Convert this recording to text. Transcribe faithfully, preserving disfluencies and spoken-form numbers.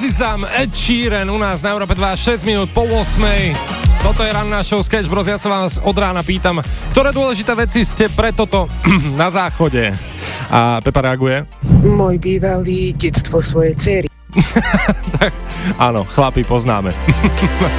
Azizam, Ed Sheeran u nás na Európe dva, šesť minút po ôsmej. Toto je ranná show Sketch Bros. Ja sa vás od rána pýtam, ktoré dôležité veci ste pre toto na záchode? A Pepa reaguje. Môj bývalý, detstvo svojej dcery. Tak, áno, chlapi poznáme.